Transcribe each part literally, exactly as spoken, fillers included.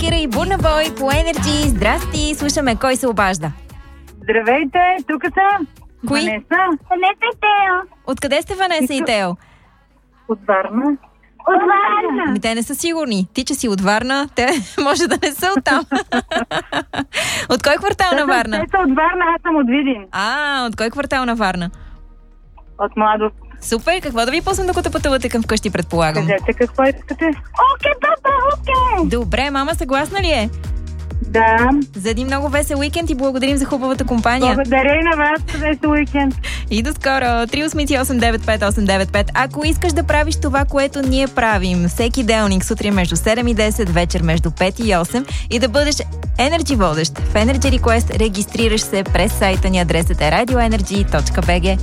стартира и Бурнабой по Energy. Здрасти, слушаме кой се обажда. Здравейте, тук съм. Кои? Ванеса. Ванеса и Тео. Откъде сте, Ванеса и Тео? От Варна. От Варна. Ами те не са сигурни. Ти, че си от Варна, те може да не са оттам. От кой квартал на Варна? Те са от Варна, аз съм от Видин. А, от кой квартал на Варна? От Младост. Супер, какво да ви пуснем, докато пътувате към вкъщи, предполагам? Кажете какво искате. Окей, папа, окей. Добре, мама съгласна ли е? Да. За един много весел уикенд и благодарим за хубавата компания. Благодаря и на вас, весел уикенд. И до скоро. три осем осем девет пет осем девет пет. Ако искаш да правиш това, което ние правим всеки делник сутрин между седем и десет, вечер между пет и осем и да бъдеш Energy водещ в Energy Request, регистрираш се през сайта ни, адресът е радио енерджи точка би джи.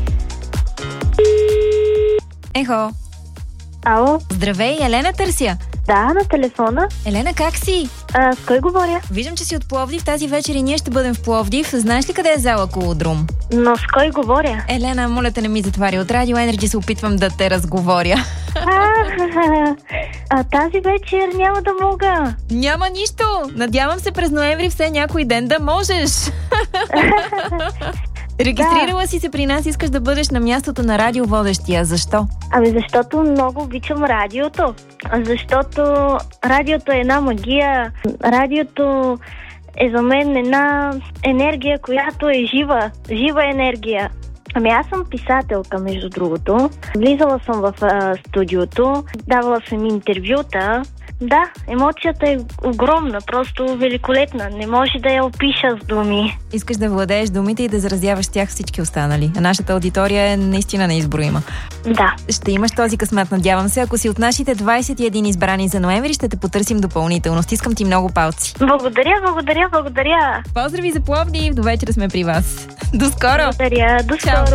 Ехо. Ало. Здравей, Елена търся. Да, на телефона. Елена, как си? А, с кой говоря? Виждам, че си от Пловдив. Тази вечер и ние ще бъдем в Пловдив. Знаеш ли къде е зала Колодрум? Но с кой говоря? Елена, моля те, не ми затваря. От Радио Енерджи се опитвам да те разговоря. А, а тази вечер няма да мога. Няма нищо. Надявам се през ноември все някой ден да можеш. Регистрирала да. си се при нас, искаш да бъдеш на мястото на радиоводещия. Защо? Ами защото много обичам радиото. Защото радиото е една магия. Радиото е за мен една енергия, която е жива. Жива енергия. Ами аз съм писателка, между другото. Влизала съм в а, студиото, давала съм интервюта. Да, емоцията е огромна, просто великолепна. Не може да я опиша с думи. Искаш да владееш думите и да заразяваш с тях всички останали. А нашата аудитория е наистина неизброима. Да. Ще имаш този късмет, надявам се. Ако си от нашите двайсет и един избрани за ноември, ще те потърсим допълнително. Стискам ти много палци. Благодаря, благодаря, благодаря. Поздрави за Пловдив, до вечера сме при вас. До скоро! Благодаря, до скоро. Чао.